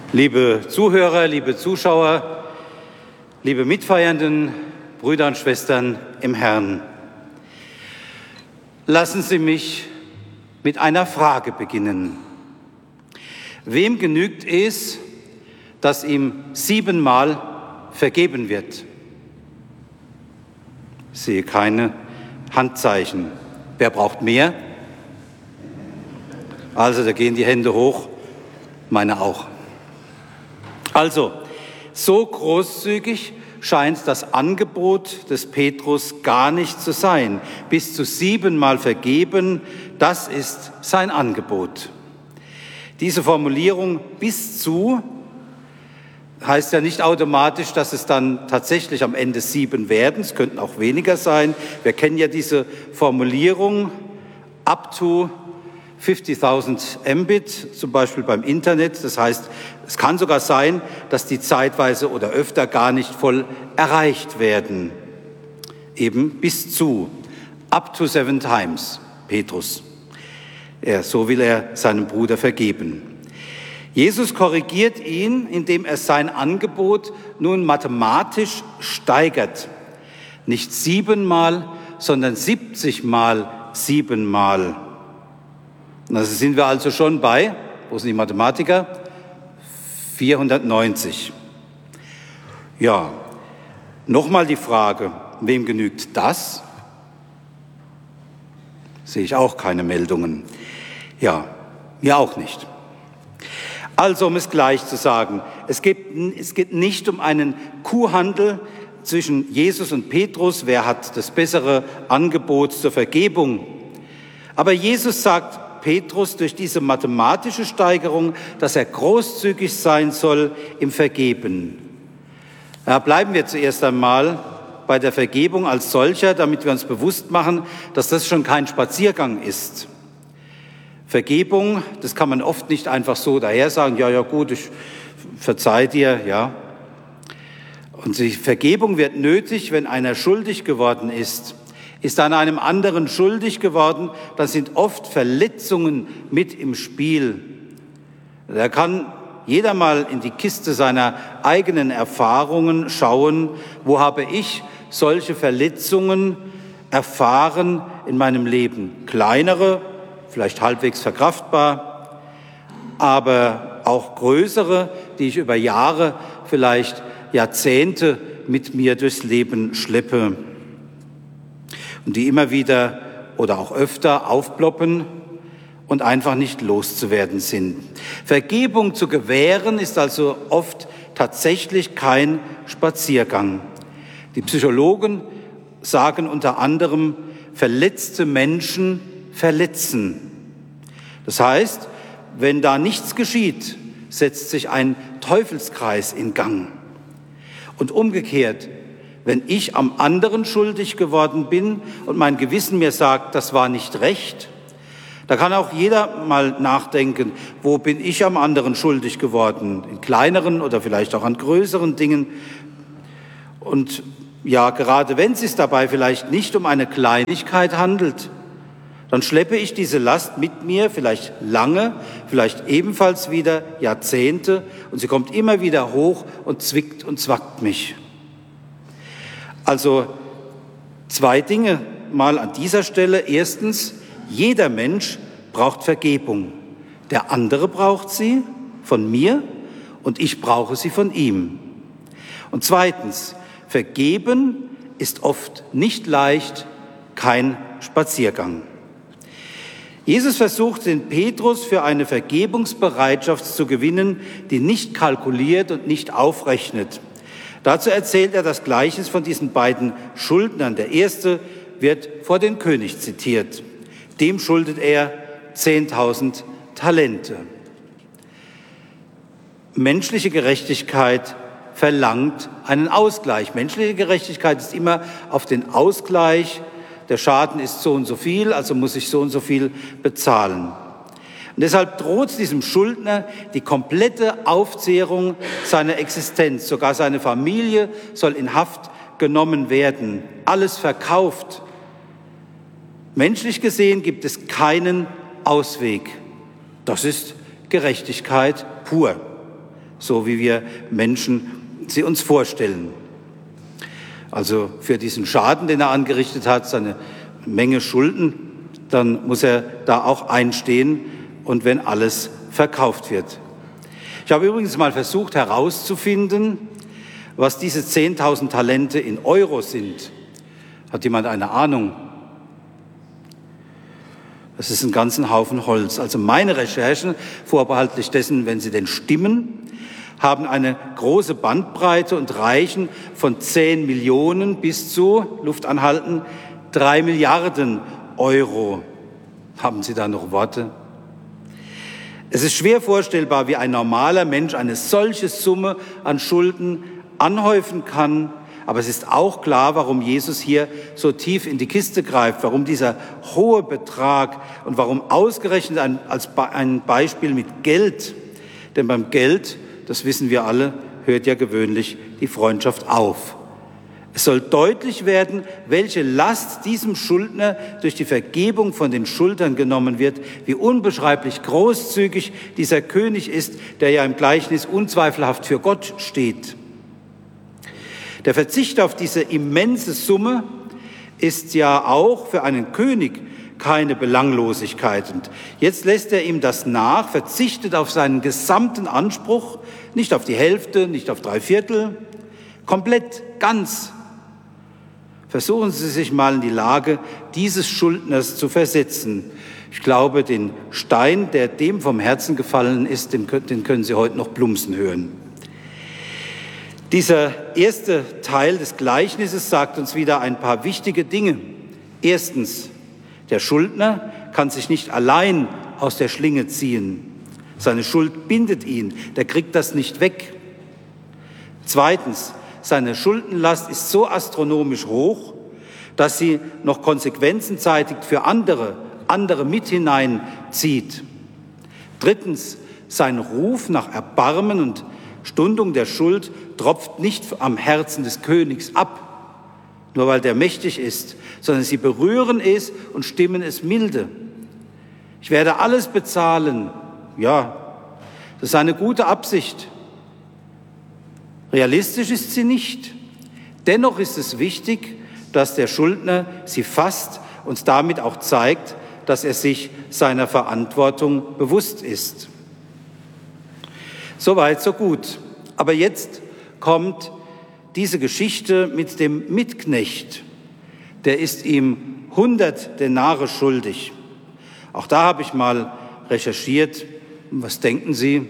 Liebe Zuhörer, liebe Zuschauer, liebe Mitfeiernden, Brüder und Schwestern im Herrn. Lassen Sie mich mit einer Frage beginnen. Wem genügt es, dass ihm 7-mal vergeben wird? Ich sehe keine Handzeichen. Wer braucht mehr? Also, da gehen die Hände hoch, meine auch. Also, so großzügig scheint das Angebot des Petrus gar nicht zu sein. Bis zu 7-mal vergeben, das ist sein Angebot. Diese Formulierung bis zu heißt ja nicht automatisch, dass es dann tatsächlich am Ende 7 werden. Es könnten auch weniger sein. Wir kennen ja diese Formulierung up to 50.000 Mbit, zum Beispiel beim Internet. Das heißt, es kann sogar sein, dass die zeitweise oder öfter gar nicht voll erreicht werden. Eben bis zu, up to 7 times, Petrus. So will er seinem Bruder vergeben. Jesus korrigiert ihn, indem er sein Angebot nun mathematisch steigert. Nicht 7-mal, sondern 70-mal 7-mal. Also sind wir also schon bei, wo sind die Mathematiker? 490. Ja, nochmal die Frage, wem genügt das? Sehe ich auch keine Meldungen. Ja, mir auch nicht. Also, um es gleich zu sagen, es geht nicht um einen Kuhhandel zwischen Jesus und Petrus, wer hat das bessere Angebot zur Vergebung. Aber Jesus sagt Petrus durch diese mathematische Steigerung, dass er großzügig sein soll im Vergeben. Ja, bleiben wir zuerst einmal bei der Vergebung als solcher, damit wir uns bewusst machen, dass das schon kein Spaziergang ist. Vergebung, das kann man oft nicht einfach so daher sagen, ja gut, ich verzeih dir, ja. Und die Vergebung wird nötig, wenn einer schuldig geworden ist. Ist an einem anderen schuldig geworden, dann sind oft Verletzungen mit im Spiel. Da kann jeder mal in die Kiste seiner eigenen Erfahrungen schauen, wo habe ich solche Verletzungen erfahren in meinem Leben. Kleinere, vielleicht halbwegs verkraftbar, aber auch größere, die ich über Jahre, vielleicht Jahrzehnte mit mir durchs Leben schleppe. Und die immer wieder oder auch öfter aufploppen und einfach nicht loszuwerden sind. Vergebung zu gewähren ist also oft tatsächlich kein Spaziergang. Die Psychologen sagen unter anderem, verletzte Menschen verletzen. Das heißt, wenn da nichts geschieht, setzt sich ein Teufelskreis in Gang. Und umgekehrt, wenn ich am anderen schuldig geworden bin und mein Gewissen mir sagt, das war nicht recht, da kann auch jeder mal nachdenken, wo bin ich am anderen schuldig geworden? In kleineren oder vielleicht auch an größeren Dingen. Und ja, gerade wenn es sich dabei vielleicht nicht um eine Kleinigkeit handelt, dann schleppe ich diese Last mit mir, vielleicht lange, vielleicht ebenfalls wieder Jahrzehnte, und sie kommt immer wieder hoch und zwickt und zwackt mich. Also 2 Dinge mal an dieser Stelle. Erstens, jeder Mensch braucht Vergebung. Der andere braucht sie von mir und ich brauche sie von ihm. Und zweitens, vergeben ist oft nicht leicht, kein Spaziergang. Jesus versucht, den Petrus für eine Vergebungsbereitschaft zu gewinnen, die nicht kalkuliert und nicht aufrechnet. Dazu erzählt er das Gleichnis von diesen beiden Schuldnern. Der erste wird vor den König zitiert. Dem schuldet er 10.000 Talente. Menschliche Gerechtigkeit verlangt einen Ausgleich. Menschliche Gerechtigkeit ist immer auf den Ausgleich. Der Schaden ist so und so viel, also muss ich so und so viel bezahlen. Und deshalb droht diesem Schuldner die komplette Aufzehrung seiner Existenz. Sogar seine Familie soll in Haft genommen werden. Alles verkauft. Menschlich gesehen gibt es keinen Ausweg. Das ist Gerechtigkeit pur. so wie wir Menschen sie uns vorstellen. Also für diesen Schaden, den er angerichtet hat, seine Menge Schulden, dann muss er da auch einstehen und wenn alles verkauft wird. Ich habe übrigens mal versucht herauszufinden, was diese 10.000 Talente in Euro sind. Hat jemand eine Ahnung? Das ist ein ganzen Haufen Holz. Also meine Recherchen, vorbehaltlich dessen, wenn sie denn stimmen, haben eine große Bandbreite und reichen von 10 Millionen bis zu, Luft anhalten, 3 Milliarden Euro. Haben Sie da noch Worte? Es ist schwer vorstellbar, wie ein normaler Mensch eine solche Summe an Schulden anhäufen kann. Aber es ist auch klar, warum Jesus hier so tief in die Kiste greift, warum dieser hohe Betrag und warum ausgerechnet ein Beispiel mit Geld. Denn beim Geld, das wissen wir alle, hört ja gewöhnlich die Freundschaft auf. Es soll deutlich werden, welche Last diesem Schuldner durch die Vergebung von den Schultern genommen wird, wie unbeschreiblich großzügig dieser König ist, der ja im Gleichnis unzweifelhaft für Gott steht. Der Verzicht auf diese immense Summe ist ja auch für einen König keine Belanglosigkeit. Und jetzt lässt er ihm das nach, verzichtet auf seinen gesamten Anspruch, nicht auf die Hälfte, nicht auf 3/4, komplett, ganz. Versuchen Sie sich mal in die Lage dieses Schuldners zu versetzen. Ich glaube, den Stein, der dem vom Herzen gefallen ist, den können Sie heute noch plumpsen hören. Dieser erste Teil des Gleichnisses sagt uns wieder ein paar wichtige Dinge. Erstens, der Schuldner kann sich nicht allein aus der Schlinge ziehen. Seine Schuld bindet ihn, der kriegt das nicht weg. Zweitens, seine Schuldenlast ist so astronomisch hoch, dass sie noch Konsequenzen zeitigt für andere mit hineinzieht. Drittens, sein Ruf nach Erbarmen und Stundung der Schuld tropft nicht am Herzen des Königs ab, nur weil der mächtig ist, sondern sie berühren es und stimmen es milde. Ich werde alles bezahlen. Ja, das ist eine gute Absicht. Realistisch ist sie nicht. Dennoch ist es wichtig, dass der Schuldner sie fasst und damit auch zeigt, dass er sich seiner Verantwortung bewusst ist. So weit, so gut. Aber jetzt kommt diese Geschichte mit dem Mitknecht. Der ist ihm 100 Denare schuldig. Auch da habe ich mal recherchiert. Was denken Sie?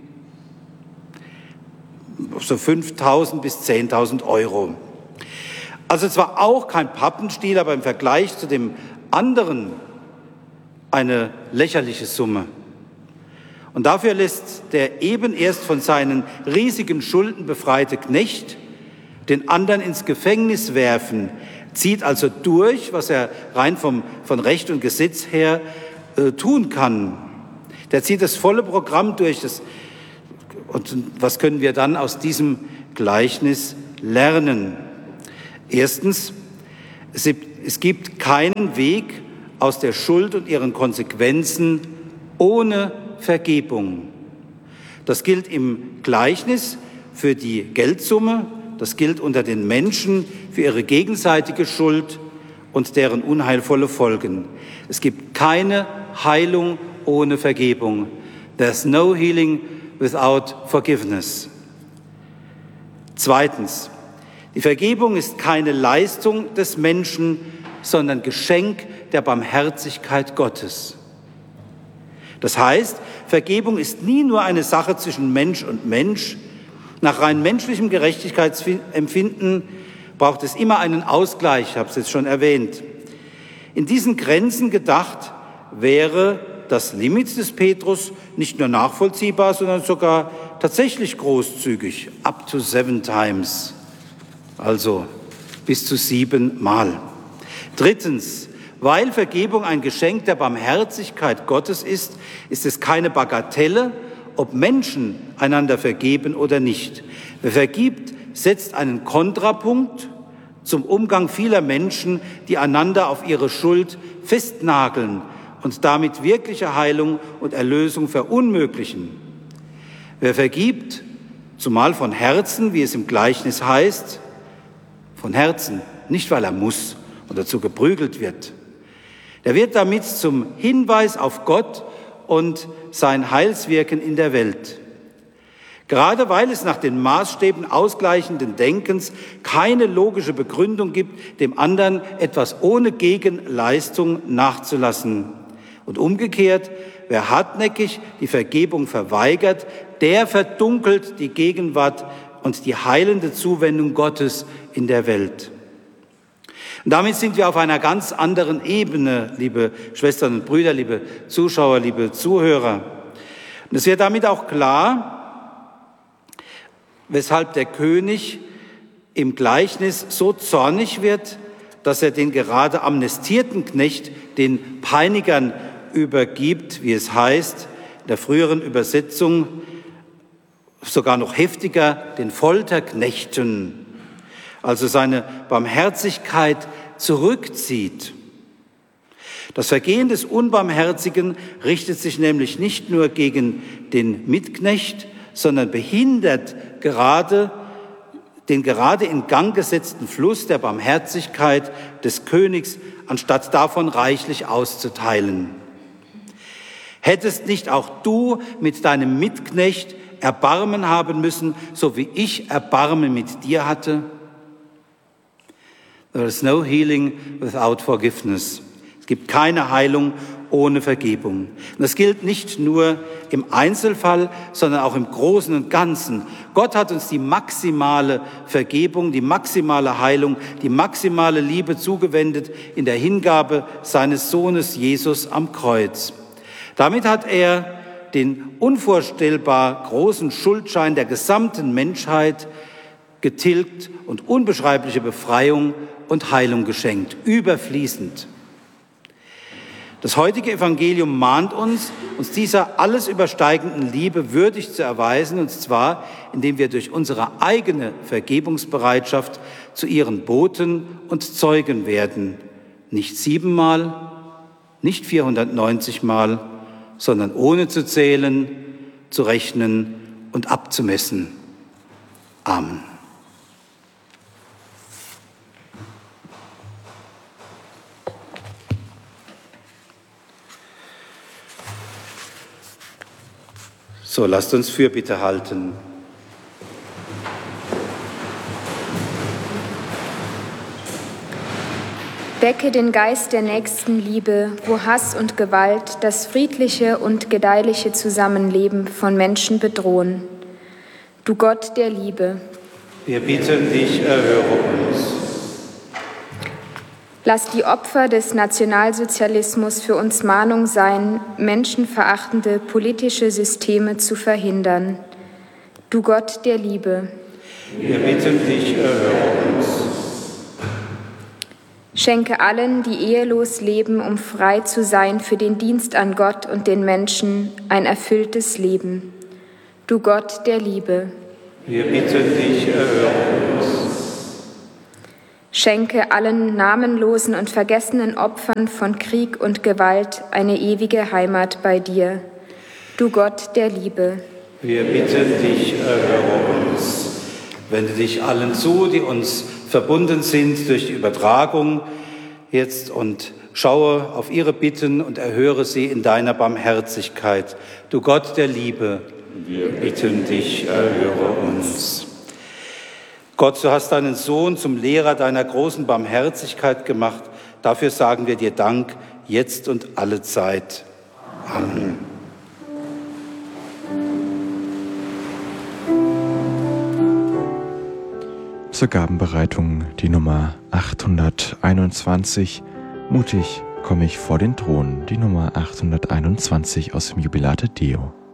So 5.000 bis 10.000 Euro. Also zwar auch kein Pappenstiel, aber im Vergleich zu dem anderen eine lächerliche Summe. Und dafür lässt der eben erst von seinen riesigen Schulden befreite Knecht den anderen ins Gefängnis werfen, zieht also durch, was er rein von Recht und Gesetz her tun kann. Der zieht das volle Programm durch. Und was können wir dann aus diesem Gleichnis lernen? Erstens, es gibt keinen Weg aus der Schuld und ihren Konsequenzen ohne Vergebung. Das gilt im Gleichnis für die Geldsumme, das gilt unter den Menschen für ihre gegenseitige Schuld und deren unheilvolle Folgen. Es gibt keine Heilung ohne Vergebung. There's no healing without forgiveness. Zweitens, die Vergebung ist keine Leistung des Menschen, sondern Geschenk der Barmherzigkeit Gottes. Das heißt, Vergebung ist nie nur eine Sache zwischen Mensch und Mensch. Nach rein menschlichem Gerechtigkeitsempfinden braucht es immer einen Ausgleich, ich habe es jetzt schon erwähnt. In diesen Grenzen gedacht wäre das Limit des Petrus nicht nur nachvollziehbar, sondern sogar tatsächlich großzügig, up to 7 times, also bis zu 7 Mal. Drittens, weil Vergebung ein Geschenk der Barmherzigkeit Gottes ist, ist es keine Bagatelle, ob Menschen einander vergeben oder nicht. Wer vergibt, setzt einen Kontrapunkt zum Umgang vieler Menschen, die einander auf ihre Schuld festnageln und damit wirkliche Heilung und Erlösung verunmöglichen. Wer vergibt, Zumal von Herzen, wie es im Gleichnis heißt, von Herzen, nicht weil er muss und dazu geprügelt wird. Er wird damit zum Hinweis auf Gott und sein Heilswirken in der Welt. Gerade weil es nach den Maßstäben ausgleichenden Denkens keine logische Begründung gibt, dem anderen etwas ohne Gegenleistung nachzulassen. Und umgekehrt, wer hartnäckig die Vergebung verweigert, der verdunkelt die Gegenwart und die heilende Zuwendung Gottes in der Welt. Und damit sind wir auf einer ganz anderen Ebene, liebe Schwestern und Brüder, liebe Zuschauer, liebe Zuhörer. Und es wird damit auch klar, weshalb der König im Gleichnis so zornig wird, dass er den gerade amnestierten Knecht den Peinigern übergibt, wie es heißt, in der früheren Übersetzung sogar noch heftiger, den Folterknechten, also seine Barmherzigkeit zurückzieht. Das Vergehen des Unbarmherzigen richtet sich nämlich nicht nur gegen den Mitknecht, sondern behindert den gerade in Gang gesetzten Fluss der Barmherzigkeit des Königs, anstatt davon reichlich auszuteilen. Hättest nicht auch du mit deinem Mitknecht Erbarmen haben müssen, so wie ich Erbarmen mit dir hatte? There is no healing without forgiveness. Es gibt keine Heilung ohne Vergebung. Und das gilt nicht nur im Einzelfall, sondern auch im Großen und Ganzen. Gott hat uns die maximale Vergebung, die maximale Heilung, die maximale Liebe zugewendet in der Hingabe seines Sohnes Jesus am Kreuz. Damit hat er den unvorstellbar großen Schuldschein der gesamten Menschheit getilgt und unbeschreibliche Befreiung und Heilung geschenkt, überfließend. Das heutige Evangelium mahnt uns dieser alles übersteigenden Liebe würdig zu erweisen, und zwar, indem wir durch unsere eigene Vergebungsbereitschaft zu ihren Boten und Zeugen werden. Nicht 7-mal, nicht 490-mal, sondern ohne zu zählen, zu rechnen und abzumessen. Amen. So, lasst uns Fürbitte halten. Wecke den Geist der Nächstenliebe, wo Hass und Gewalt das friedliche und gedeihliche Zusammenleben von Menschen bedrohen. Du Gott der Liebe, wir bitten dich, erhöre uns. Lass die Opfer des Nationalsozialismus für uns Mahnung sein, menschenverachtende politische Systeme zu verhindern. Du Gott der Liebe, wir bitten dich, erhöre uns. Schenke allen, die ehelos leben, um frei zu sein für den Dienst an Gott und den Menschen, ein erfülltes Leben. Du Gott der Liebe, wir bitten dich, erhöre uns. Schenke allen namenlosen und vergessenen Opfern von Krieg und Gewalt eine ewige Heimat bei dir. Du Gott der Liebe, wir bitten dich, erhöre uns. Wende dich allen zu, die uns verbunden sind durch die Übertragung jetzt, und schaue auf ihre Bitten und erhöre sie in deiner Barmherzigkeit. Du Gott der Liebe, wir bitten dich, erhöre uns. Gott, du hast deinen Sohn zum Lehrer deiner großen Barmherzigkeit gemacht. Dafür sagen wir dir Dank, jetzt und alle Zeit. Amen. Zur Gabenbereitung die Nummer 821. Mutig komme ich vor den Thron, die Nummer 821 aus dem Jubilate Deo.